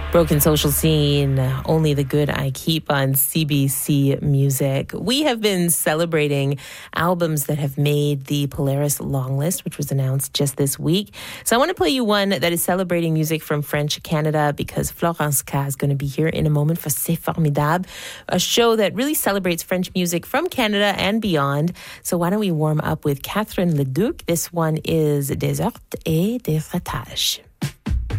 Broken Social Scene, Only the Good I Keep on CBC Music. We have been celebrating albums that have made the Polaris Longlist, which was announced just this week. So I want to play you one that is celebrating music from French Canada because Florence K is going to be here in a moment for C'est Formidable, a show that really celebrates French music from Canada and beyond. So why don't we warm up with Catherine Leduc? This one is Des Hortes et des Fratages.